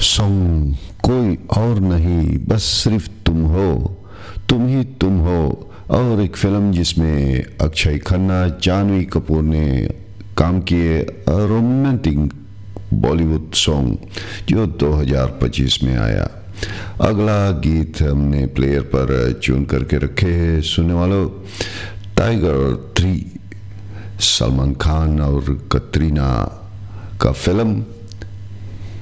Song कोई और नहीं बस सिर्फ तुम हो, तुम ही तुम हो। और एक फिल्म जिसमें अक्षय खन्ना, जानवी कपूर ने काम किए, रोमांटिक बॉलीवुड सॉन्ग जो 2025 में आया। अगला गीत हमने प्लेयर पर चुन करके रखे हैं सुनने वालों, टाइगर 3, सलमान खान और कटरीना का फिल्म